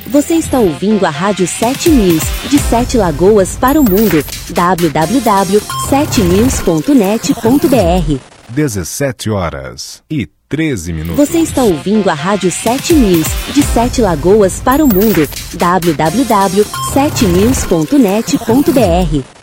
Você está ouvindo a Rádio 7 News, de 7 Lagoas para o mundo. www.7news.net.br 17h13. Você está ouvindo a Rádio 7 News, de 7 Lagoas para o mundo. www.7news.net.br